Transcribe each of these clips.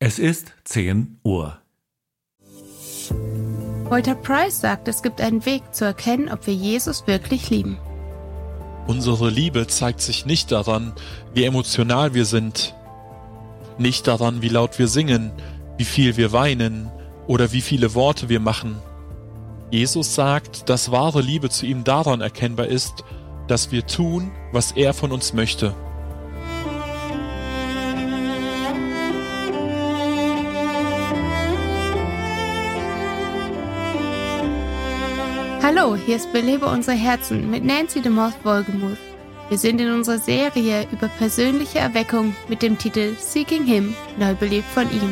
Es ist 10 Uhr. Walter Price sagt, es gibt einen Weg zu erkennen, ob wir Jesus wirklich lieben. Unsere Liebe zeigt sich nicht daran, wie emotional wir sind, nicht daran, wie laut wir singen, wie viel wir weinen oder wie viele Worte wir machen. Jesus sagt, dass wahre Liebe zu ihm daran erkennbar ist, dass wir tun, was er von uns möchte. Hallo, hier ist Belebe unsere Herzen mit Nancy DeMoss Wolgemuth. Wir sind in unserer Serie über persönliche Erweckung mit dem Titel Seeking Him, neu belebt von ihm.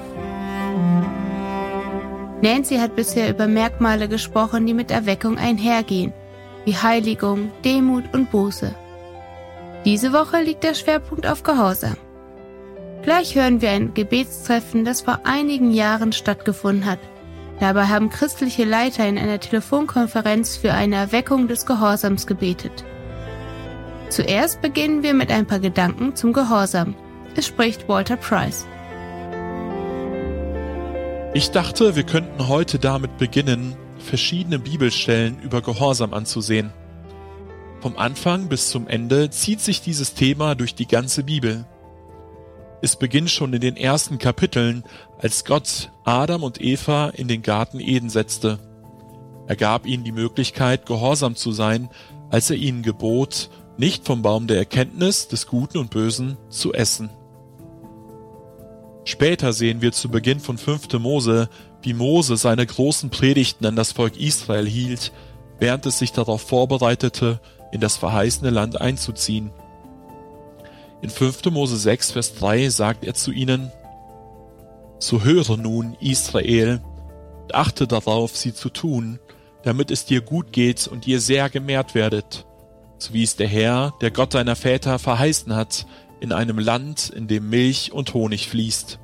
Nancy hat bisher über Merkmale gesprochen, die mit Erweckung einhergehen, wie Heiligung, Demut und Buße. Diese Woche liegt der Schwerpunkt auf Gehorsam. Gleich hören wir ein Gebetstreffen, das vor einigen Jahren stattgefunden hat. Dabei haben christliche Leiter in einer Telefonkonferenz für eine Erweckung des Gehorsams gebetet. Zuerst beginnen wir mit ein paar Gedanken zum Gehorsam. Es spricht Walter Price. Ich dachte, wir könnten heute damit beginnen, verschiedene Bibelstellen über Gehorsam anzusehen. Vom Anfang bis zum Ende zieht sich dieses Thema durch die ganze Bibel. Es beginnt schon in den ersten Kapiteln, als Gott Adam und Eva in den Garten Eden setzte. Er gab ihnen die Möglichkeit, gehorsam zu sein, als er ihnen gebot, nicht vom Baum der Erkenntnis des Guten und Bösen zu essen. Später sehen wir zu Beginn von 5. Mose, wie Mose seine großen Predigten an das Volk Israel hielt, während es sich darauf vorbereitete, in das verheißene Land einzuziehen. In 5. Mose 6, Vers 3 sagt er zu ihnen: So höre nun, Israel, und achte darauf, sie zu tun, damit es dir gut geht und ihr sehr gemehrt werdet, so wie es der Herr, der Gott deiner Väter, verheißen hat, in einem Land, in dem Milch und Honig fließt.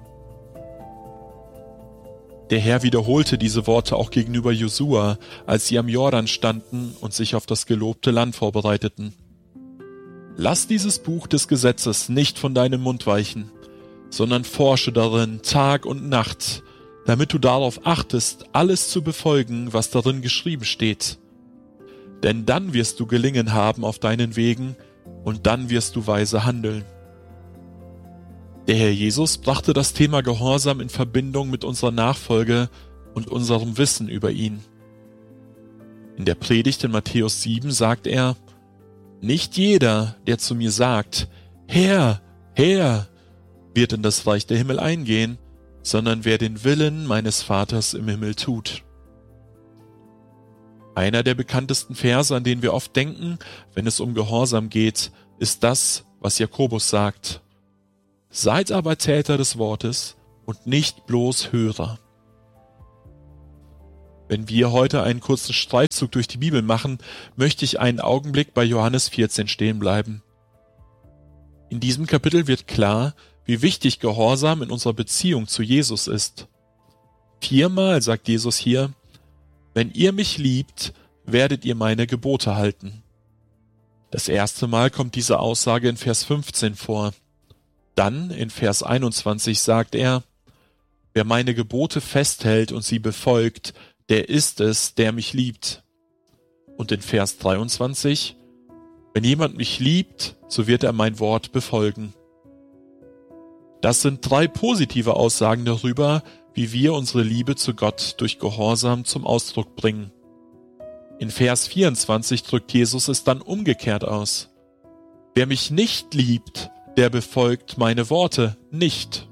Der Herr wiederholte diese Worte auch gegenüber Josua, als sie am Jordan standen und sich auf das gelobte Land vorbereiteten. Lass dieses Buch des Gesetzes nicht von deinem Mund weichen, sondern forsche darin Tag und Nacht, damit du darauf achtest, alles zu befolgen, was darin geschrieben steht. Denn dann wirst du Gelingen haben auf deinen Wegen und dann wirst du weise handeln. Der Herr Jesus brachte das Thema Gehorsam in Verbindung mit unserer Nachfolge und unserem Wissen über ihn. In der Predigt in Matthäus 7 sagt er: Nicht jeder, der zu mir sagt, Herr, Herr, wird in das Reich der Himmel eingehen, sondern wer den Willen meines Vaters im Himmel tut. Einer der bekanntesten Verse, an den wir oft denken, wenn es um Gehorsam geht, ist das, was Jakobus sagt: Seid aber Täter des Wortes und nicht bloß Hörer. Wenn wir heute einen kurzen Streitzug durch die Bibel machen, möchte ich einen Augenblick bei Johannes 14 stehen bleiben. In diesem Kapitel wird klar, wie wichtig Gehorsam in unserer Beziehung zu Jesus ist. 4-mal sagt Jesus hier: Wenn ihr mich liebt, werdet ihr meine Gebote halten. Das erste Mal kommt diese Aussage in Vers 15 vor. Dann in Vers 21 sagt er: Wer meine Gebote festhält und sie befolgt, der ist es, der mich liebt. Und in Vers 23, wenn jemand mich liebt, so wird er mein Wort befolgen. Das sind 3 positive Aussagen darüber, wie wir unsere Liebe zu Gott durch Gehorsam zum Ausdruck bringen. In Vers 24 drückt Jesus es dann umgekehrt aus. Wer mich nicht liebt, der befolgt meine Worte nicht.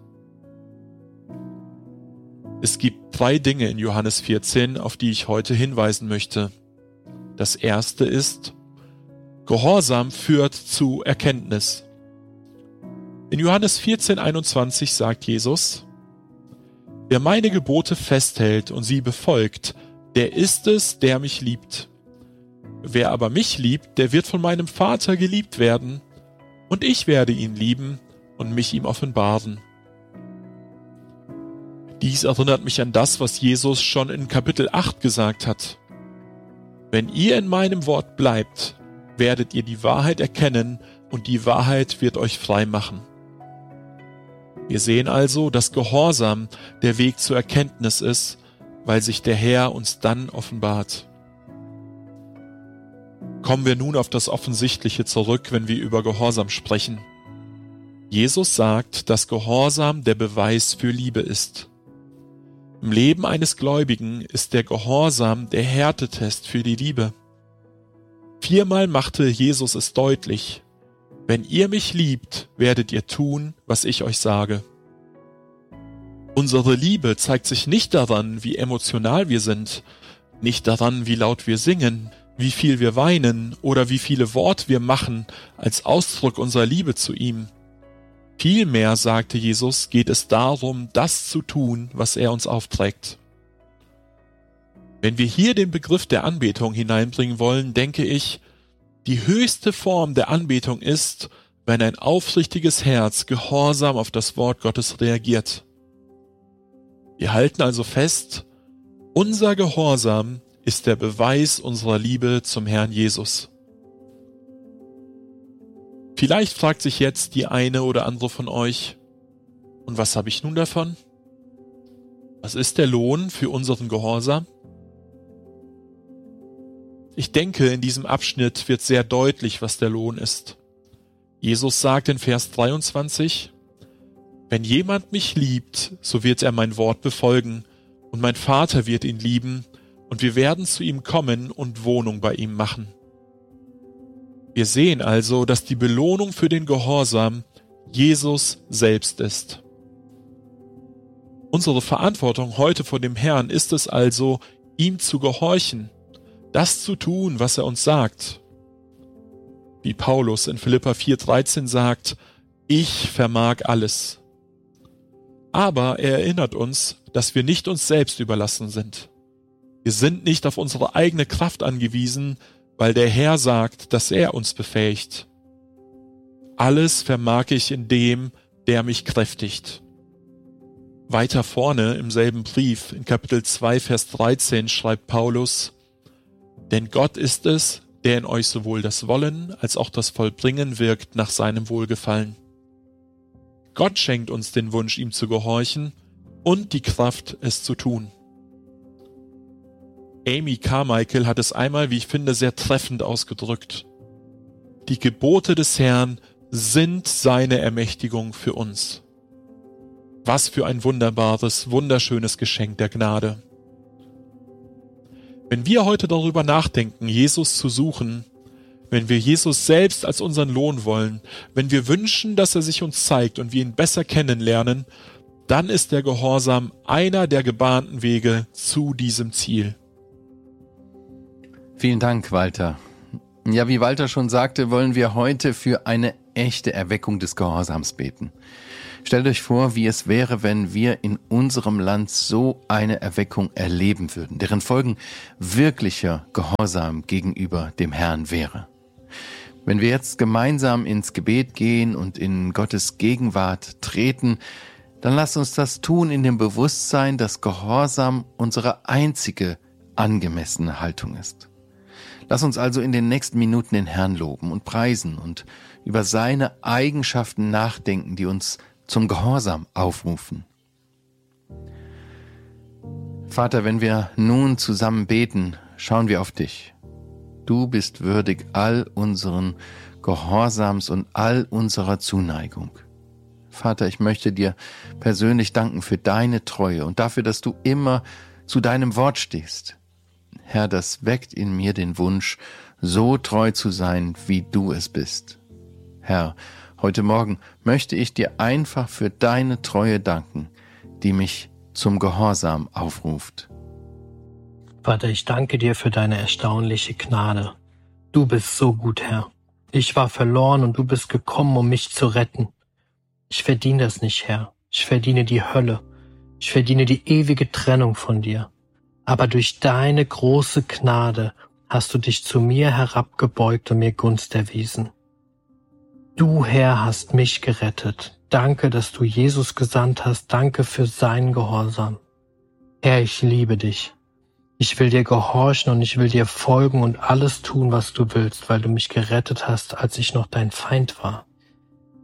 Es gibt 3 Dinge in Johannes 14, auf die ich heute hinweisen möchte. Das erste ist: Gehorsam führt zu Erkenntnis. In Johannes 14,21 sagt Jesus: Wer meine Gebote festhält und sie befolgt, der ist es, der mich liebt. Wer aber mich liebt, der wird von meinem Vater geliebt werden, und ich werde ihn lieben und mich ihm offenbaren. Dies erinnert mich an das, was Jesus schon in Kapitel 8 gesagt hat. Wenn ihr in meinem Wort bleibt, werdet ihr die Wahrheit erkennen und die Wahrheit wird euch frei machen. Wir sehen also, dass Gehorsam der Weg zur Erkenntnis ist, weil sich der Herr uns dann offenbart. Kommen wir nun auf das Offensichtliche zurück, wenn wir über Gehorsam sprechen. Jesus sagt, dass Gehorsam der Beweis für Liebe ist. Im Leben eines Gläubigen ist der Gehorsam der Härtetest für die Liebe. 4-mal machte Jesus es deutlich: Wenn ihr mich liebt, werdet ihr tun, was ich euch sage. Unsere Liebe zeigt sich nicht daran, wie emotional wir sind, nicht daran, wie laut wir singen, wie viel wir weinen oder wie viele Worte wir machen als Ausdruck unserer Liebe zu ihm. Vielmehr, sagte Jesus, geht es darum, das zu tun, was er uns aufträgt. Wenn wir hier den Begriff der Anbetung hineinbringen wollen, denke ich, die höchste Form der Anbetung ist, wenn ein aufrichtiges Herz gehorsam auf das Wort Gottes reagiert. Wir halten also fest, unser Gehorsam ist der Beweis unserer Liebe zum Herrn Jesus. Vielleicht fragt sich jetzt die eine oder andere von euch: Und was habe ich nun davon? Was ist der Lohn für unseren Gehorsam? Ich denke, in diesem Abschnitt wird sehr deutlich, was der Lohn ist. Jesus sagt in Vers 23: Wenn jemand mich liebt, so wird er mein Wort befolgen, und mein Vater wird ihn lieben, und wir werden zu ihm kommen und Wohnung bei ihm machen. Wir sehen also, dass die Belohnung für den Gehorsam Jesus selbst ist. Unsere Verantwortung heute vor dem Herrn ist es also, ihm zu gehorchen, das zu tun, was er uns sagt. Wie Paulus in Philipper 4,13 sagt: Ich vermag alles. Aber er erinnert uns, dass wir nicht uns selbst überlassen sind. Wir sind nicht auf unsere eigene Kraft angewiesen, weil der Herr sagt, dass er uns befähigt. Alles vermag ich in dem, der mich kräftigt. Weiter vorne im selben Brief, in Kapitel 2, Vers 13, schreibt Paulus: Denn Gott ist es, der in euch sowohl das Wollen als auch das Vollbringen wirkt nach seinem Wohlgefallen. Gott schenkt uns den Wunsch, ihm zu gehorchen und die Kraft, es zu tun. Amy Carmichael hat es einmal, wie ich finde, sehr treffend ausgedrückt: Die Gebote des Herrn sind seine Ermächtigung für uns. Was für ein wunderbares, wunderschönes Geschenk der Gnade. Wenn wir heute darüber nachdenken, Jesus zu suchen, wenn wir Jesus selbst als unseren Lohn wollen, wenn wir wünschen, dass er sich uns zeigt und wir ihn besser kennenlernen, dann ist der Gehorsam einer der gebahnten Wege zu diesem Ziel. Vielen Dank, Walter. Ja, wie Walter schon sagte, wollen wir heute für eine echte Erweckung des Gehorsams beten. Stellt euch vor, wie es wäre, wenn wir in unserem Land so eine Erweckung erleben würden, deren Folgen wirklicher Gehorsam gegenüber dem Herrn wäre. Wenn wir jetzt gemeinsam ins Gebet gehen und in Gottes Gegenwart treten, dann lasst uns das tun in dem Bewusstsein, dass Gehorsam unsere einzige angemessene Haltung ist. Lass uns also in den nächsten Minuten den Herrn loben und preisen und über seine Eigenschaften nachdenken, die uns zum Gehorsam aufrufen. Vater, wenn wir nun zusammen beten, schauen wir auf dich. Du bist würdig all unseren Gehorsams und all unserer Zuneigung. Vater, ich möchte dir persönlich danken für deine Treue und dafür, dass du immer zu deinem Wort stehst. Herr, das weckt in mir den Wunsch, so treu zu sein, wie du es bist. Herr, heute Morgen möchte ich dir einfach für deine Treue danken, die mich zum Gehorsam aufruft. Vater, ich danke dir für deine erstaunliche Gnade. Du bist so gut, Herr. Ich war verloren und du bist gekommen, um mich zu retten. Ich verdiene das nicht, Herr. Ich verdiene die Hölle. Ich verdiene die ewige Trennung von dir. Aber durch deine große Gnade hast du dich zu mir herabgebeugt und mir Gunst erwiesen. Du, Herr, hast mich gerettet. Danke, dass du Jesus gesandt hast. Danke für seinen Gehorsam. Herr, ich liebe dich. Ich will dir gehorchen und ich will dir folgen und alles tun, was du willst, weil du mich gerettet hast, als ich noch dein Feind war.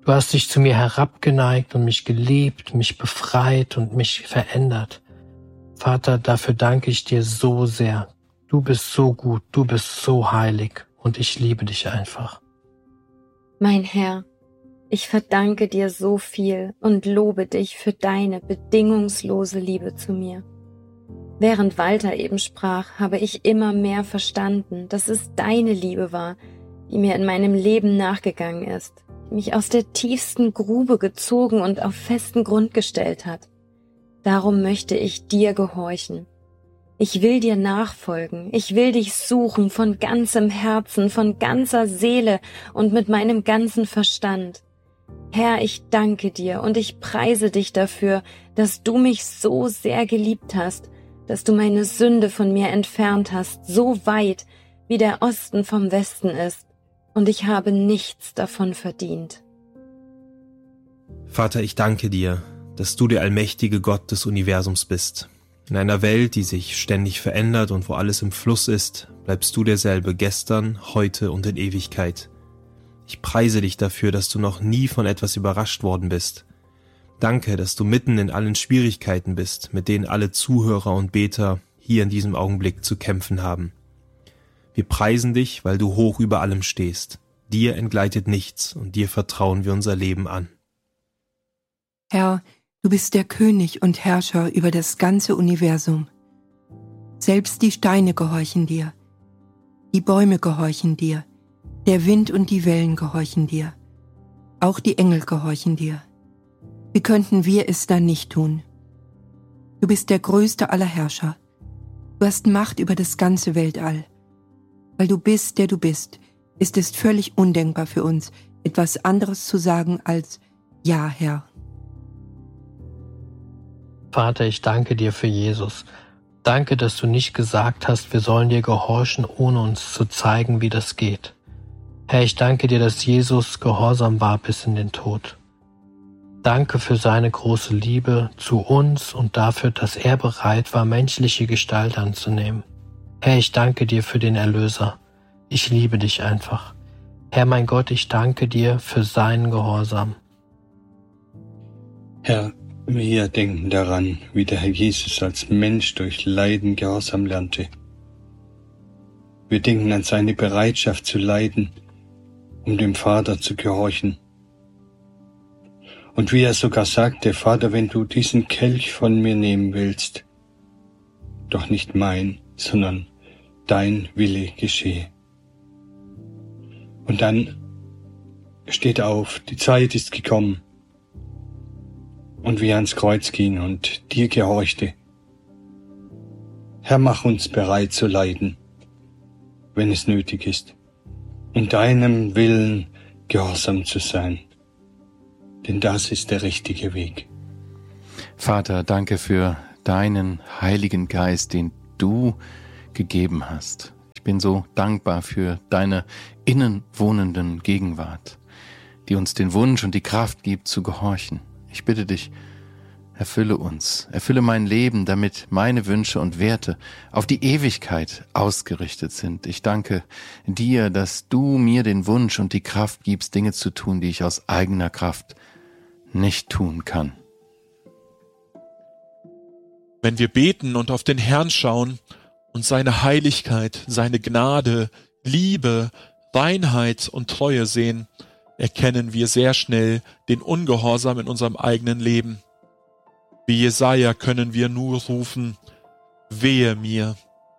Du hast dich zu mir herabgeneigt und mich geliebt, mich befreit und mich verändert. Vater, dafür danke ich dir so sehr. Du bist so gut, du bist so heilig und ich liebe dich einfach. Mein Herr, ich verdanke dir so viel und lobe dich für deine bedingungslose Liebe zu mir. Während Walter eben sprach, habe ich immer mehr verstanden, dass es deine Liebe war, die mir in meinem Leben nachgegangen ist, die mich aus der tiefsten Grube gezogen und auf festen Grund gestellt hat. Darum möchte ich dir gehorchen. Ich will dir nachfolgen, ich will dich suchen von ganzem Herzen, von ganzer Seele und mit meinem ganzen Verstand. Herr, ich danke dir und ich preise dich dafür, dass du mich so sehr geliebt hast, dass du meine Sünde von mir entfernt hast, so weit, wie der Osten vom Westen ist, und ich habe nichts davon verdient. Vater, ich danke dir, dass du der allmächtige Gott des Universums bist. In einer Welt, die sich ständig verändert und wo alles im Fluss ist, bleibst du derselbe gestern, heute und in Ewigkeit. Ich preise dich dafür, dass du noch nie von etwas überrascht worden bist. Danke, dass du mitten in allen Schwierigkeiten bist, mit denen alle Zuhörer und Beter hier in diesem Augenblick zu kämpfen haben. Wir preisen dich, weil du hoch über allem stehst. Dir entgleitet nichts und dir vertrauen wir unser Leben an. Herr, du bist der König und Herrscher über das ganze Universum. Selbst die Steine gehorchen dir, die Bäume gehorchen dir, der Wind und die Wellen gehorchen dir, auch die Engel gehorchen dir. Wie könnten wir es dann nicht tun? Du bist der größte aller Herrscher. Du hast Macht über das ganze Weltall. Weil du bist, der du bist, ist es völlig undenkbar für uns, etwas anderes zu sagen als Ja, Herr. Vater, ich danke dir für Jesus. Danke, dass du nicht gesagt hast, wir sollen dir gehorchen, ohne uns zu zeigen, wie das geht. Herr, ich danke dir, dass Jesus gehorsam war bis in den Tod. Danke für seine große Liebe zu uns und dafür, dass er bereit war, menschliche Gestalt anzunehmen. Herr, ich danke dir für den Erlöser. Ich liebe dich einfach. Herr, mein Gott, ich danke dir für seinen Gehorsam. Herr, wir denken daran, wie der Herr Jesus als Mensch durch Leiden Gehorsam lernte. Wir denken an seine Bereitschaft zu leiden, um dem Vater zu gehorchen. Und wie er sogar sagte, Vater, wenn du diesen Kelch von mir nehmen willst, doch nicht mein, sondern dein Wille geschehe. Und dann steht auf, die Zeit ist gekommen. Und wie er ans Kreuz ging und dir gehorchte. Herr, mach uns bereit zu leiden, wenn es nötig ist, und deinem Willen gehorsam zu sein. Denn das ist der richtige Weg. Vater, danke für deinen Heiligen Geist, den du gegeben hast. Ich bin so dankbar für deine innenwohnenden Gegenwart, die uns den Wunsch und die Kraft gibt, zu gehorchen. Ich bitte dich, erfülle uns, erfülle mein Leben, damit meine Wünsche und Werte auf die Ewigkeit ausgerichtet sind. Ich danke dir, dass du mir den Wunsch und die Kraft gibst, Dinge zu tun, die ich aus eigener Kraft nicht tun kann. Wenn wir beten und auf den Herrn schauen und seine Heiligkeit, seine Gnade, Liebe, Reinheit und Treue sehen, erkennen wir sehr schnell den Ungehorsam in unserem eigenen Leben. Wie Jesaja können wir nur rufen, wehe mir.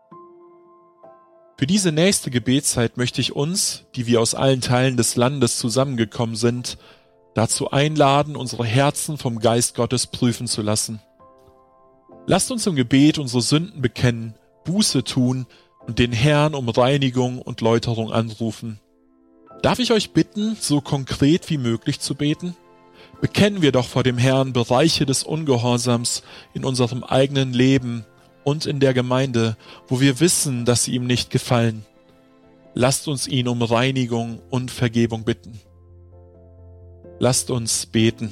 Für diese nächste Gebetszeit möchte ich uns, die wir aus allen Teilen des Landes zusammengekommen sind, dazu einladen, unsere Herzen vom Geist Gottes prüfen zu lassen. Lasst uns im Gebet unsere Sünden bekennen, Buße tun und den Herrn um Reinigung und Läuterung anrufen. Darf ich euch bitten, so konkret wie möglich zu beten? Bekennen wir doch vor dem Herrn Bereiche des Ungehorsams in unserem eigenen Leben und in der Gemeinde, wo wir wissen, dass sie ihm nicht gefallen. Lasst uns ihn um Reinigung und Vergebung bitten. Lasst uns beten.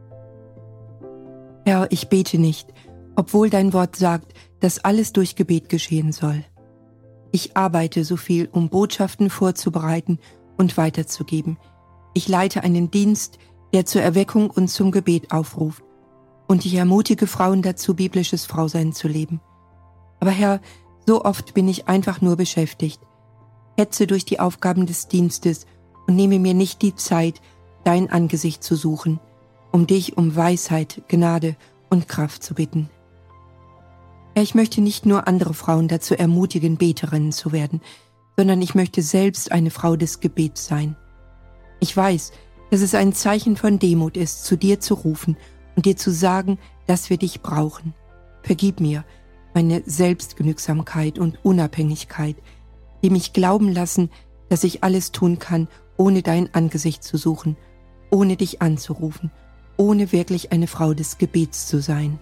Herr, ich bete nicht, obwohl dein Wort sagt, dass alles durch Gebet geschehen soll. Ich arbeite so viel, um Botschaften vorzubereiten und weiterzugeben. Ich leite einen Dienst, der zur Erweckung und zum Gebet aufruft. Und ich ermutige Frauen dazu, biblisches Frausein zu leben. Aber Herr, so oft bin ich einfach nur beschäftigt, hetze durch die Aufgaben des Dienstes und nehme mir nicht die Zeit, dein Angesicht zu suchen, um dich um Weisheit, Gnade und Kraft zu bitten. Herr, ich möchte nicht nur andere Frauen dazu ermutigen, Beterinnen zu werden, sondern ich möchte selbst eine Frau des Gebets sein. Ich weiß, dass es ein Zeichen von Demut ist, zu dir zu rufen und dir zu sagen, dass wir dich brauchen. Vergib mir meine Selbstgenügsamkeit und Unabhängigkeit, die mich glauben lassen, dass ich alles tun kann, ohne dein Angesicht zu suchen, ohne dich anzurufen, ohne wirklich eine Frau des Gebets zu sein.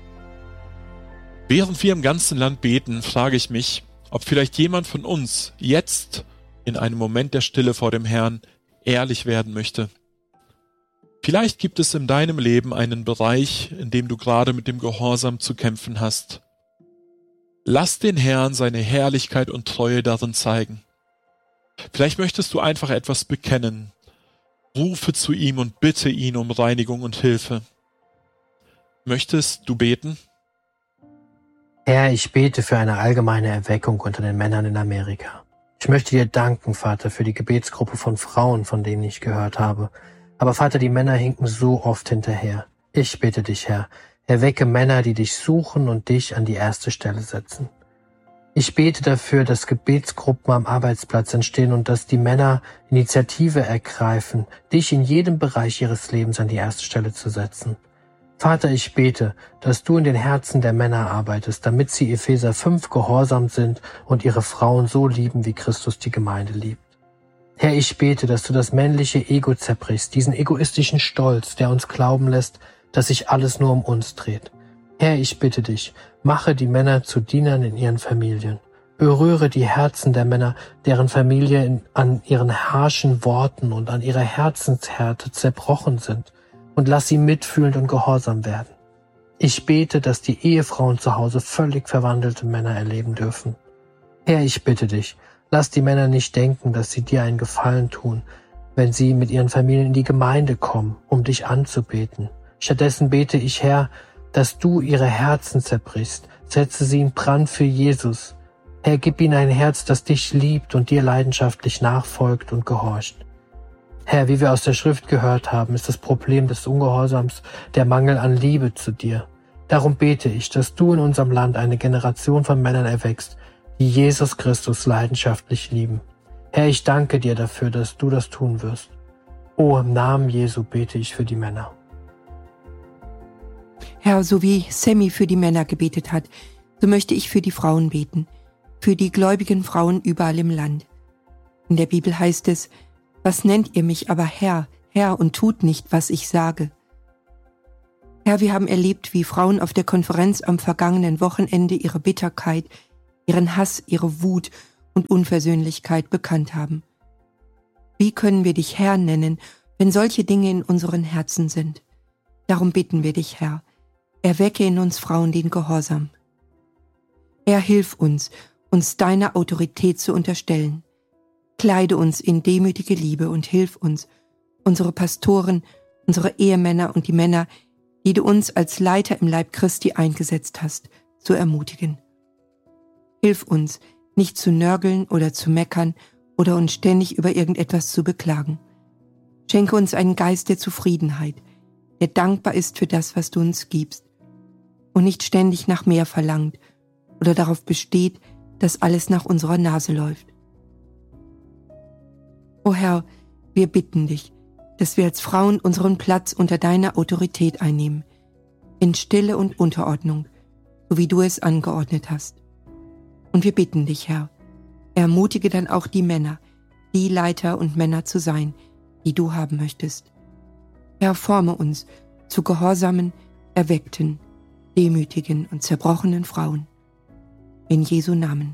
Während wir im ganzen Land beten, frage ich mich, ob vielleicht jemand von uns jetzt in einem Moment der Stille vor dem Herrn ehrlich werden möchte. Vielleicht gibt es in deinem Leben einen Bereich, in dem du gerade mit dem Gehorsam zu kämpfen hast. Lass den Herrn seine Herrlichkeit und Treue darin zeigen. Vielleicht möchtest du einfach etwas bekennen. Rufe zu ihm und bitte ihn um Reinigung und Hilfe. Möchtest du beten? Herr, ich bete für eine allgemeine Erweckung unter den Männern in Amerika. Ich möchte dir danken, Vater, für die Gebetsgruppe von Frauen, von denen ich gehört habe. Aber Vater, die Männer hinken so oft hinterher. Ich bitte dich, Herr, erwecke Männer, die dich suchen und dich an die erste Stelle setzen. Ich bete dafür, dass Gebetsgruppen am Arbeitsplatz entstehen und dass die Männer Initiative ergreifen, dich in jedem Bereich ihres Lebens an die erste Stelle zu setzen. Vater, ich bete, dass du in den Herzen der Männer arbeitest, damit sie Epheser 5 gehorsam sind und ihre Frauen so lieben, wie Christus die Gemeinde liebt. Herr, ich bete, dass du das männliche Ego zerbrichst, diesen egoistischen Stolz, der uns glauben lässt, dass sich alles nur um uns dreht. Herr, ich bitte dich, mache die Männer zu Dienern in ihren Familien. Berühre die Herzen der Männer, deren Familie an ihren harschen Worten und an ihrer Herzenshärte zerbrochen sind, und lass sie mitfühlend und gehorsam werden. Ich bete, dass die Ehefrauen zu Hause völlig verwandelte Männer erleben dürfen. Herr, ich bitte dich, lass die Männer nicht denken, dass sie dir einen Gefallen tun, wenn sie mit ihren Familien in die Gemeinde kommen, um dich anzubeten. Stattdessen bete ich, Herr, dass du ihre Herzen zerbrichst, setze sie in Brand für Jesus. Herr, gib ihnen ein Herz, das dich liebt und dir leidenschaftlich nachfolgt und gehorcht. Herr, wie wir aus der Schrift gehört haben, ist das Problem des Ungehorsams der Mangel an Liebe zu dir. Darum bete ich, dass du in unserem Land eine Generation von Männern erweckst, die Jesus Christus leidenschaftlich lieben. Herr, ich danke dir dafür, dass du das tun wirst. Oh, im Namen Jesu bete ich für die Männer. Herr, so wie Sammy für die Männer gebetet hat, so möchte ich für die Frauen beten, für die gläubigen Frauen überall im Land. In der Bibel heißt es, was nennt ihr mich aber Herr, Herr, und tut nicht, was ich sage? Herr, wir haben erlebt, wie Frauen auf der Konferenz am vergangenen Wochenende ihre Bitterkeit, ihren Hass, ihre Wut und Unversöhnlichkeit bekannt haben. Wie können wir dich Herr nennen, wenn solche Dinge in unseren Herzen sind? Darum bitten wir dich, Herr, erwecke in uns Frauen den Gehorsam. Herr, hilf uns, uns deiner Autorität zu unterstellen. Kleide uns in demütige Liebe und hilf uns, unsere Pastoren, unsere Ehemänner und die Männer, die du uns als Leiter im Leib Christi eingesetzt hast, zu ermutigen. Hilf uns, nicht zu nörgeln oder zu meckern oder uns ständig über irgendetwas zu beklagen. Schenke uns einen Geist der Zufriedenheit, der dankbar ist für das, was du uns gibst und nicht ständig nach mehr verlangt oder darauf besteht, dass alles nach unserer Nase läuft. O Herr, wir bitten dich, dass wir als Frauen unseren Platz unter deiner Autorität einnehmen, in Stille und Unterordnung, so wie du es angeordnet hast. Und wir bitten dich, Herr, ermutige dann auch die Männer, die Leiter und Männer zu sein, die du haben möchtest. Herr, forme uns zu gehorsamen, erweckten, demütigen und zerbrochenen Frauen. In Jesu Namen.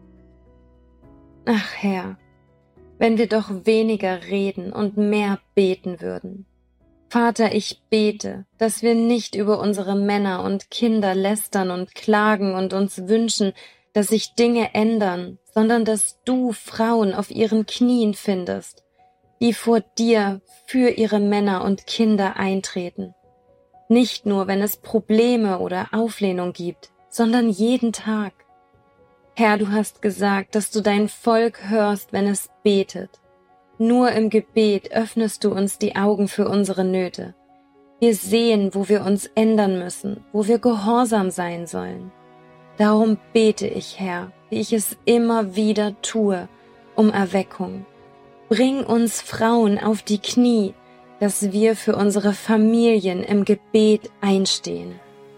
Ach Herr, wenn wir doch weniger reden und mehr beten würden. Vater, ich bete, dass wir nicht über unsere Männer und Kinder lästern und klagen und uns wünschen, dass sich Dinge ändern, sondern dass du Frauen auf ihren Knien findest, die vor dir für ihre Männer und Kinder eintreten. Nicht nur, wenn es Probleme oder Auflehnung gibt, sondern jeden Tag. Herr, du hast gesagt, dass du dein Volk hörst, wenn es betet. Nur im Gebet öffnest du uns die Augen für unsere Nöte. Wir sehen, wo wir uns ändern müssen, wo wir gehorsam sein sollen. Darum bete ich, Herr, wie ich es immer wieder tue, um Erweckung. Bring uns Frauen auf die Knie, dass wir für unsere Familien im Gebet einstehen.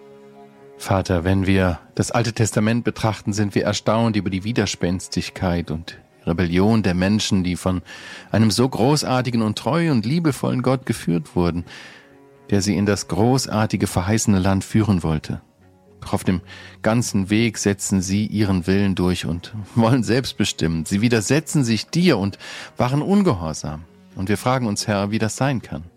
Vater, wenn wir das Alte Testament betrachten, sind wir erstaunt über die Widerspenstigkeit und Rebellion der Menschen, die von einem so großartigen und treu und liebevollen Gott geführt wurden, der sie in das großartige verheißene Land führen wollte. Doch auf dem ganzen Weg setzen sie ihren Willen durch und wollen selbst bestimmen. Sie widersetzen sich dir und waren ungehorsam. Und wir fragen uns, Herr, wie das sein kann.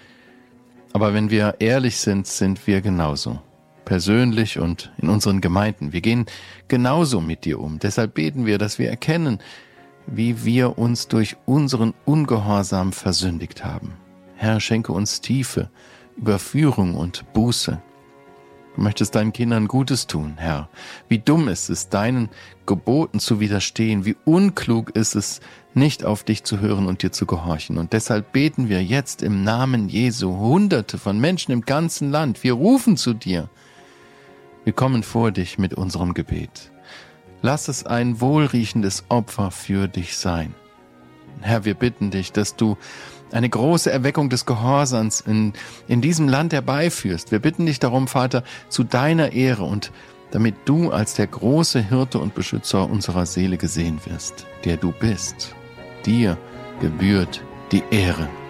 Aber wenn wir ehrlich sind, sind wir genauso. Persönlich und in unseren Gemeinden. Wir gehen genauso mit dir um. Deshalb beten wir, dass wir erkennen, wie wir uns durch unseren Ungehorsam versündigt haben. Herr, schenke uns Tiefe, Überführung und Buße. Du möchtest deinen Kindern Gutes tun, Herr. Wie dumm ist es, deinen Geboten zu widerstehen. Wie unklug ist es, nicht auf dich zu hören und dir zu gehorchen. Und deshalb beten wir jetzt im Namen Jesu Hunderte von Menschen im ganzen Land. Wir rufen zu dir. Wir kommen vor dich mit unserem Gebet. Lass es ein wohlriechendes Opfer für dich sein. Herr, wir bitten dich, dass du eine große Erweckung des Gehorsams in diesem Land herbeiführst. Wir bitten dich darum, Vater, zu deiner Ehre und damit du als der große Hirte und Beschützer unserer Seele gesehen wirst, der du bist. Dir gebührt die Ehre.